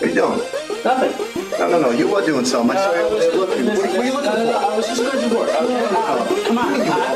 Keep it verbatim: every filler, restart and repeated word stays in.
What are you doing? Nothing. No, no, no. You were doing something. I saw you Uh, over there looking. What, what are you looking no, no, no, for? I was just going to work. Okay? Come on.